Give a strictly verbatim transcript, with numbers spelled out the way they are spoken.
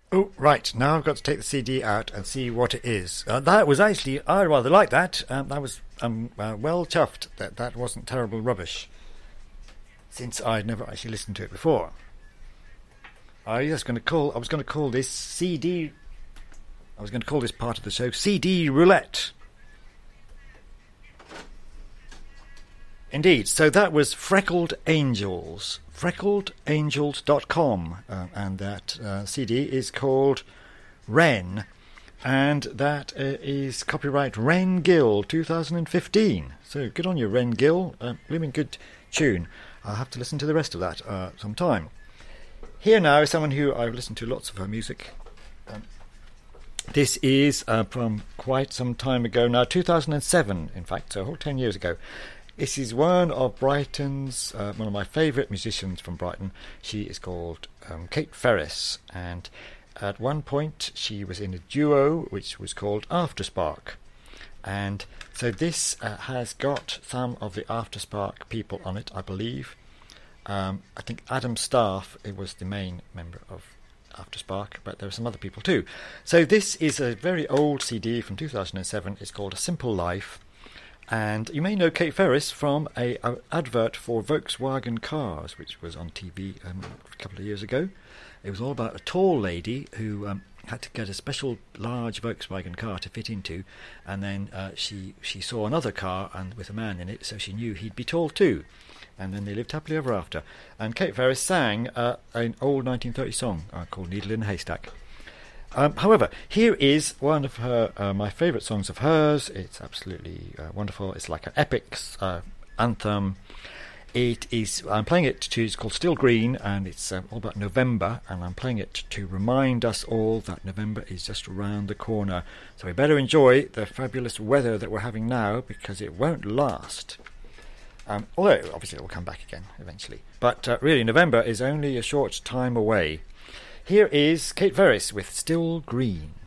Oh, right. Now I've got to take the C D out and see what it is. Uh, that was actually, I rather like that. Um, that was um, uh, well chuffed that that wasn't terrible rubbish, since I'd never actually listened to it before. I was going to call. I was going to call this C D. I was going to call this part of the show C D Roulette. Indeed. So that was Freckled Angels. freckled angels dot com, uh, and that uh, C D is called Wren, and that uh, is copyright Wren Gill two thousand fifteen. So good on you, Wren Gill. Uh, blooming good tune. I'll have to listen to the rest of that uh, sometime. Here now is someone who I've listened to lots of her music. Um, this is uh, from quite some time ago now, two thousand seven, in fact, so a whole ten years ago. This is one of Brighton's, uh, one of my favourite musicians from Brighton. She is called um, Kate Ferris, and at one point she was in a duo which was called Afterspark. And so this uh, has got some of the Afterspark people on it, I believe. Um, I think Adam Staff it was the main member of Afterspark, but there are some other people too. So this is a very old C D from two thousand seven. It's called A Simple Life. And you may know Kate Ferris from a, a advert for Volkswagen cars, which was on T V um, a couple of years ago. It was all about a tall lady who um, had to get a special large Volkswagen car to fit into, and then uh, she she saw another car and with a man in it, so she knew he'd be tall too. And then they lived happily ever after. And Kate Ferris sang uh, an old nineteen thirties song uh, called Needle in a Haystack. Um, however, here is one of her uh, my favourite songs of hers. It's absolutely uh, wonderful. It's like an epic uh, anthem. It is. I'm playing it to. It's called Still Green, and it's uh, all about November. And I'm playing it to remind us all that November is just around the corner. So we better enjoy the fabulous weather that we're having now, because it won't last. Um, although obviously it will come back again eventually. But uh, really, November is only a short time away. Here is Kate Ferris with Still Green.